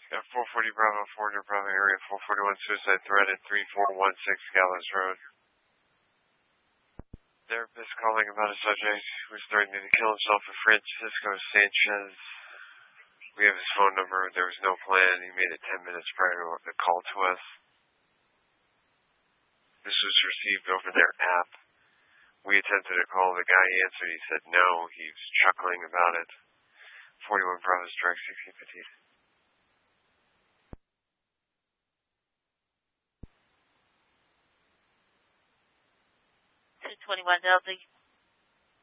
At 440 Bravo, 400 Bravo area, 441 suicide threat at 3416 Gallows Road. Therapist calling about a subject who was threatening to kill himself with Francisco Sanchez. We have his phone number. There was no plan. He made it 10 minutes prior to the call to us. This was received over their app. We attempted to call. The guy answered. He said no. He was chuckling about it. 41 Bravo's direct 1615. 221 Delta.